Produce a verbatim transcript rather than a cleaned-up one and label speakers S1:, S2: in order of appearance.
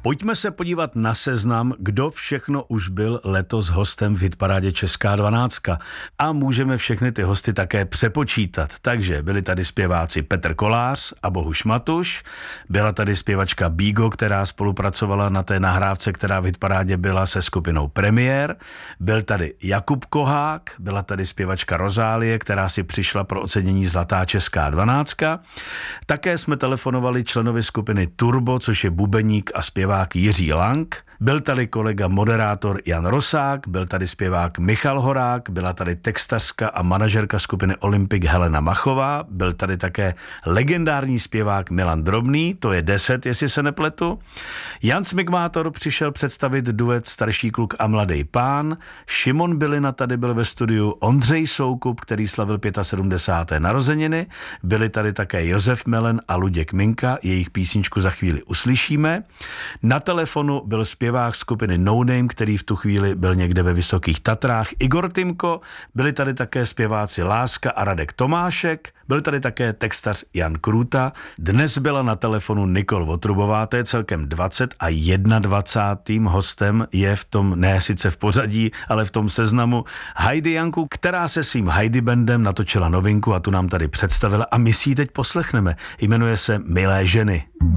S1: Pojďme se podívat na seznam, kdo všechno už byl letos hostem v hitparádě Česká dvanáctka. A můžeme všechny ty hosty také přepočítat. Takže byli tady zpěváci Petr Kolář a Bohuš Matuš, byla tady zpěvačka Bígo, která spolupracovala na té nahrávce, která v hitparádě byla se skupinou Premiér, byl tady Jakub Kohák, byla tady zpěvačka Rozálie, která si přišla pro ocenění Zlatá Česká dvanáctka. Také jsme telefonovali členovi skupiny Turbo, což je bubeník a zpěvák Jiří Lang, byl tady kolega moderátor Jan Rosák, byl tady zpěvák Michal Horák, byla tady textařka a manažerka skupiny Olympik Helena Machová, byl tady také legendární zpěvák Milan Drobný, to je deset, jestli se nepletu. Jan Smigmátor přišel představit duet Starší kluk a mladý pán, Šimon Bylina tady byl ve studiu, Ondřej Soukup, který slavil sedmdesáté páté narozeniny, byli tady také Josef Melen a Luděk Minka, jejich písničku za chvíli uslyšíme. Na telefonu byl zpěvák skupiny No Name, který v tu chvíli byl někde ve Vysokých Tatrách, Igor Timko, byli tady také zpěváci Láska a Radek Tomášek, byl tady také textař Jan Krůta, dnes byla na telefonu Nikol Votrubová, to je celkem dvacet a jednadvacátým hostem je v tom, ne sice v pořadí, ale v tom seznamu Heidi Janku, která se svým Heidi bandem natočila novinku a tu nám tady představila a my si ji teď poslechneme. Jmenuje se Milé ženy.